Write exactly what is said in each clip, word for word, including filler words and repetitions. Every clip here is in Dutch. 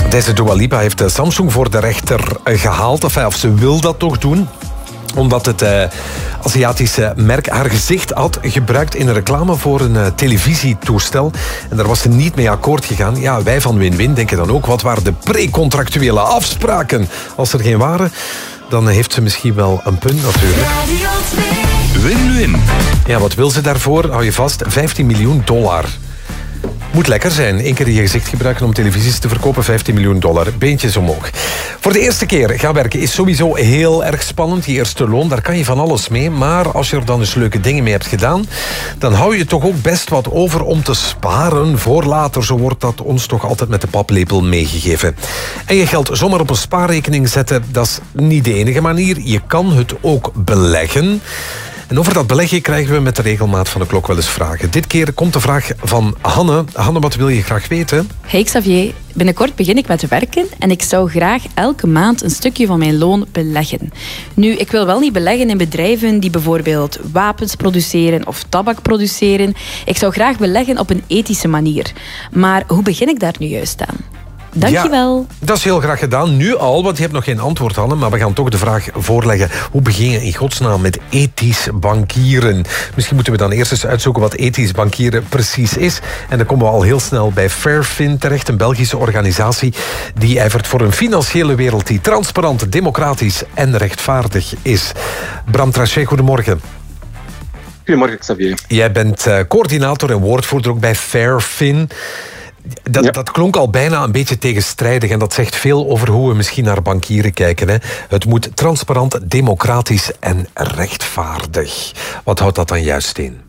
Deze Dua Lipa heeft Samsung voor de rechter gehaald. Enfin, of ze wil dat toch doen. Omdat het uh, Aziatische merk haar gezicht had gebruikt in een reclame voor een uh, televisietoestel. En daar was ze niet mee akkoord gegaan. Ja, wij van Win-Win denken dan ook, wat waren de precontractuele afspraken? Als er geen waren, dan heeft ze misschien wel een punt natuurlijk. Win-Win. Ja, wat wil ze daarvoor? Hou je vast, vijftien miljoen dollar. Moet lekker zijn. Eén keer je gezicht gebruiken om televisies te verkopen. vijftien miljoen dollar. Beentjes omhoog. Voor de eerste keer gaan werken is sowieso heel erg spannend. Die eerste loon, daar kan je van alles mee. Maar als je er dan eens leuke dingen mee hebt gedaan, dan hou je toch ook best wat over om te sparen voor later. Zo wordt dat ons toch altijd met de paplepel meegegeven. En je geld zomaar op een spaarrekening zetten, dat is niet de enige manier. Je kan het ook beleggen. En over dat beleggen krijgen we met de regelmaat van de klok wel eens vragen. Dit keer komt de vraag van Hanne. Hanne, wat wil je graag weten? Hey Xavier, binnenkort begin ik met werken en ik zou graag elke maand een stukje van mijn loon beleggen. Nu, ik wil wel niet beleggen in bedrijven die bijvoorbeeld wapens produceren of tabak produceren. Ik zou graag beleggen op een ethische manier. Maar hoe begin ik daar nu juist aan? Dankjewel. Ja, dat is heel graag gedaan. Nu al, want je hebt nog geen antwoord, Hanne. Maar we gaan toch de vraag voorleggen. Hoe begin je in godsnaam met ethisch bankieren? Misschien moeten we dan eerst eens uitzoeken wat ethisch bankieren precies is. En dan komen we al heel snel bij Fairfin terecht. Een Belgische organisatie die ijvert voor een financiële wereld die transparant, democratisch en rechtvaardig is. Bram Trachet, goedemorgen. Goedemorgen, Xavier. Jij bent uh, coördinator en woordvoerder ook bij Fairfin. Dat, ja. dat klonk al bijna een beetje tegenstrijdig en dat zegt veel over hoe we misschien naar bankieren kijken. Hè. Het moet transparant, democratisch en rechtvaardig. Wat houdt dat dan juist in?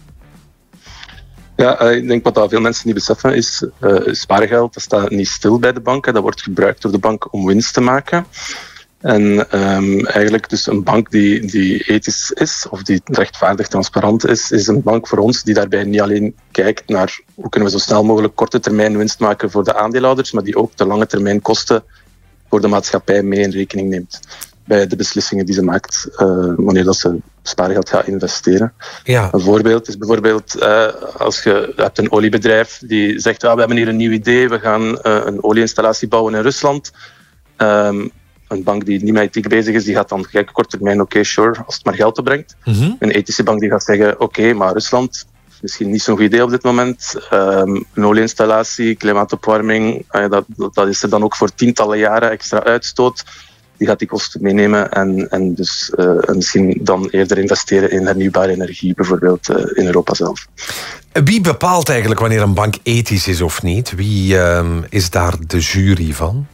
Ja, ik denk wat veel mensen niet beseffen is, uh, spaargeld dat staat niet stil bij de bank. Hè. Dat wordt gebruikt door de bank om winst te maken. En um, eigenlijk dus een bank die, die ethisch is, of die rechtvaardig transparant is, is een bank voor ons die daarbij niet alleen kijkt naar hoe kunnen we zo snel mogelijk korte termijn winst maken voor de aandeelhouders, maar die ook de lange termijn kosten voor de maatschappij mee in rekening neemt bij de beslissingen die ze maakt uh, wanneer dat ze spaargeld gaat investeren. Ja. Een voorbeeld is bijvoorbeeld uh, als je hebt een oliebedrijf die zegt ah, we hebben hier een nieuw idee, we gaan uh, een olieinstallatie bouwen in Rusland. Um, Een bank die niet met ethiek bezig is, die gaat dan kijken kort termijn, oké, okay, sure, als het maar geld opbrengt. Mm-hmm. Een ethische bank die gaat zeggen, oké, okay, maar Rusland is misschien niet zo'n goed idee op dit moment. Um, een olieinstallatie, klimaatopwarming, uh, dat, dat is er dan ook voor tientallen jaren extra uitstoot. Die gaat die kosten meenemen en, en dus uh, misschien dan eerder investeren in hernieuwbare energie, bijvoorbeeld uh, in Europa zelf. Wie bepaalt eigenlijk wanneer een bank ethisch is of niet? Wie uh, is daar de jury van?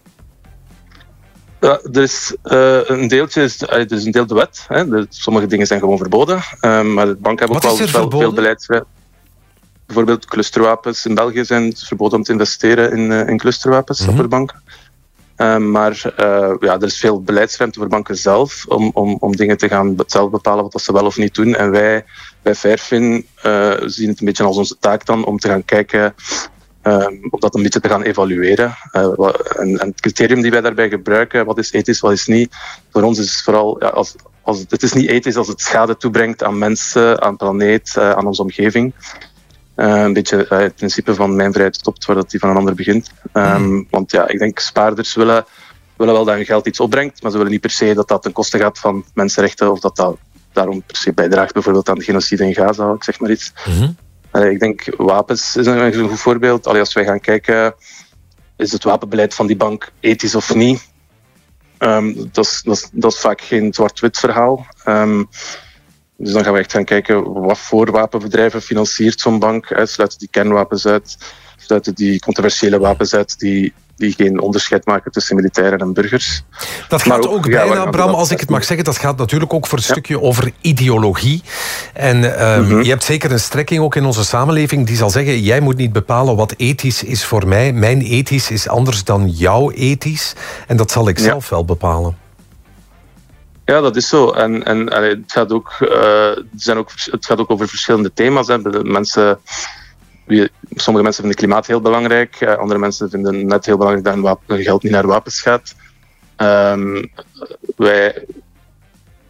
Ja, er is uh, een deeltje, is, uh, er is een deel de wet. Hè. De, sommige dingen zijn gewoon verboden. Um, maar de banken hebben ook wel, wel veel beleidswet. Bijvoorbeeld clusterwapens in België zijn verboden om te investeren in, uh, in clusterwapens mm-hmm. op de banken. Um, maar uh, ja, er is veel beleidsruimte voor banken zelf om, om, om dingen te gaan zelf bepalen wat ze wel of niet doen. En wij bij Fairfin uh, zien het een beetje als onze taak dan om te gaan kijken Um, om dat een beetje te gaan evalueren. Uh, wat, en, en het criterium die wij daarbij gebruiken, wat is ethisch, wat is niet, voor ons is vooral, ja, als, als het, het is niet ethisch als het schade toebrengt aan mensen, aan de planeet, uh, aan onze omgeving. Uh, een beetje uh, het principe van mijn vrijheid stopt waar dat die van een ander begint. Um, mm. Want ja, ik denk spaarders willen, willen wel dat hun geld iets opbrengt, maar ze willen niet per se dat dat ten koste gaat van mensenrechten of dat dat daarom per se bijdraagt bijvoorbeeld aan de genocide in Gaza, ik zeg maar iets. Mm-hmm. Uh, ik denk wapens is een, een goed voorbeeld. Allee, als wij gaan kijken, is het wapenbeleid van die bank ethisch of niet? Um, dat, is, dat, is, dat is vaak geen zwart-wit verhaal. Um, dus dan gaan we echt gaan kijken wat voor wapenbedrijven financiert zo'n bank. Hè. Sluiten die kernwapens uit? Sluiten die controversiële wapens uit die, die geen onderscheid maken tussen militairen en burgers? Dat gaat ook, ook ja, bijna, Bram, als ik het mag zeggen, dat gaat natuurlijk ook voor een ja. stukje over ideologie. En um, mm-hmm. je hebt zeker een strekking ook in onze samenleving die zal zeggen, jij moet niet bepalen wat ethisch is voor mij. Mijn ethisch is anders dan jouw ethisch. En dat zal ik ja. zelf wel bepalen. Ja, dat is zo. En, en allee, het, gaat ook, uh, zijn ook, het gaat ook over verschillende thema's. Hè. De mensen... Sommige mensen vinden klimaat heel belangrijk, andere mensen vinden net heel belangrijk dat hun, wapen, hun geld niet naar wapens gaat. Um, wij,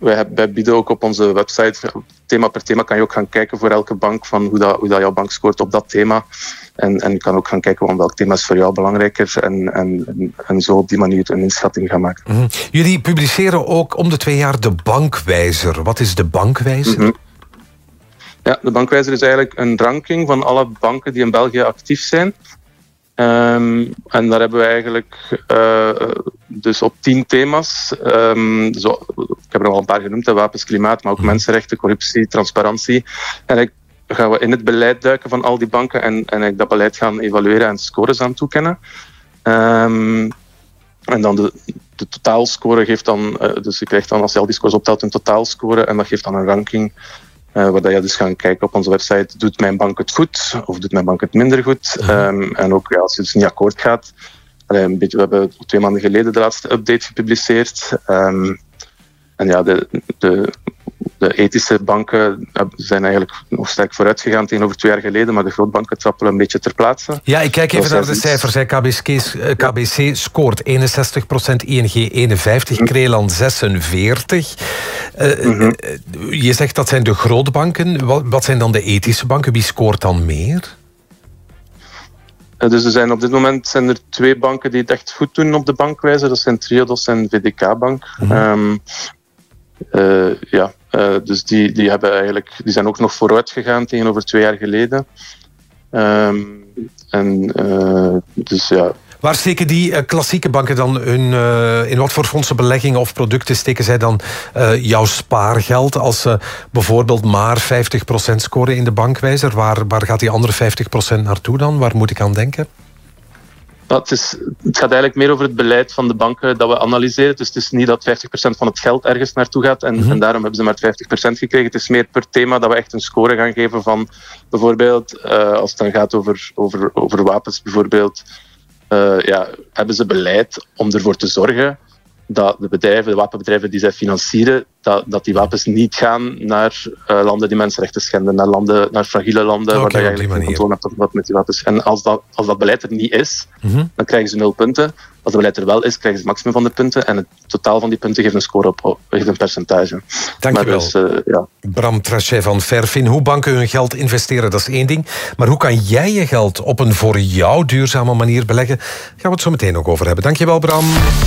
wij, wij bieden ook op onze website, thema per thema kan je ook gaan kijken voor elke bank, van hoe, dat, hoe dat jouw bank scoort op dat thema. En, en je kan ook gaan kijken van welk thema is voor jou belangrijker en, en, en zo op die manier een inschatting gaan maken. Mm-hmm. Jullie publiceren ook om de twee jaar de Bankwijzer. Wat is de Bankwijzer? Mm-hmm. Ja, de Bankwijzer is eigenlijk een ranking van alle banken die in België actief zijn. Um, en daar hebben we eigenlijk uh, dus op tien thema's, um, zo, ik heb er al een paar genoemd, wapens, klimaat, maar ook mensenrechten, corruptie, transparantie. En eigenlijk gaan we in het beleid duiken van al die banken en, en dat beleid gaan evalueren en scores aan toekennen. Um, en dan de, de totaalscore geeft dan, uh, dus je krijgt dan als je al die scores optelt een totaalscore en dat geeft dan een ranking. Uh, waar je dus gaan kijken op onze website, doet mijn bank het goed of doet mijn bank het minder goed? Uh-huh. Um, en ook ja, als je dus niet akkoord gaat. Allee, een beetje, we hebben twee maanden geleden de laatste update gepubliceerd. Um, en ja, de, de, de ethische banken zijn eigenlijk nog sterk vooruit gegaan tegenover twee jaar geleden, maar de grootbanken trappelen een beetje ter plaatse. Ja, ik kijk even naar de cijfers. K B C, K B C scoort eenenzestig procent, I N G eenenvijftig procent, Creeland zesenveertig procent. Uh, mm-hmm. Je zegt dat zijn de grootbanken. Wat, wat zijn dan de ethische banken? Wie scoort dan meer? Uh, dus er zijn op dit moment zijn er twee banken die het echt goed doen op de Bankwijzer. Dat zijn Triodos en V D K Bank. Mm-hmm. Um, uh, ja. Uh, dus die, die, hebben eigenlijk, die zijn ook nog vooruit gegaan tegenover twee jaar geleden. Um, en uh, dus ja. Waar steken die uh, klassieke banken dan hun, uh, in wat voor fondsen, beleggingen of producten steken zij dan uh, jouw spaargeld als ze bijvoorbeeld maar vijftig procent scoren in de Bankwijzer? Waar, waar gaat die andere vijftig procent naartoe dan? Waar moet ik aan denken? Het, is, het gaat eigenlijk meer over het beleid van de banken dat we analyseren. Dus het is niet dat vijftig procent van het geld ergens naartoe gaat en, mm-hmm. en daarom hebben ze maar vijftig procent gekregen. Het is meer per thema dat we echt een score gaan geven van bijvoorbeeld, uh, als het dan gaat over, over, over wapens bijvoorbeeld, uh, ja, hebben ze beleid om ervoor te zorgen dat de bedrijven, de wapenbedrijven die zij financieren, dat, dat die wapens niet gaan naar uh, landen die mensenrechten schenden, naar, landen, naar fragiele landen, okay, waar je eigenlijk geen controle hebt op wat met die wapens. En als dat, als dat beleid er niet is, mm-hmm. dan krijgen ze nul punten. Als het beleid er wel is, krijgen ze het maximum van de punten. En het totaal van die punten geeft een score op, geeft een percentage. Dank je wel. Dus, uh, ja. Bram Trachet van Fairfin. Hoe banken hun geld investeren, dat is één ding. Maar hoe kan jij je geld op een voor jou duurzame manier beleggen? Daar gaan we het zo meteen ook over hebben. Dank je wel, Bram.